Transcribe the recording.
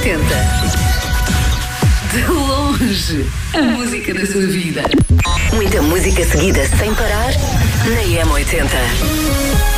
M80. De longe, a música da sua vida. Muita música seguida sem parar na M80.